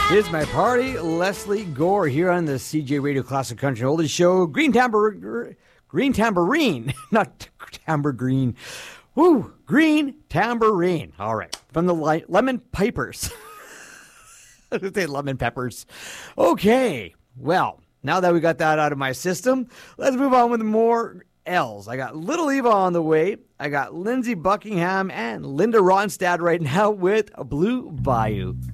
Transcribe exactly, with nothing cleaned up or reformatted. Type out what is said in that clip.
It's my party, Leslie Gore, here on the C J Radio Classic Country Oldies Show. Green tambourine, green tambourine, not tambourine. Woo, green tambourine. All right, from the li- Lemon Pipers. I was say lemon peppers. Okay, well, now that we got that out of my system, let's move on with more L's. I got Little Eva on the way. I got Lindsey Buckingham and Linda Ronstadt right now with Blue Bayou.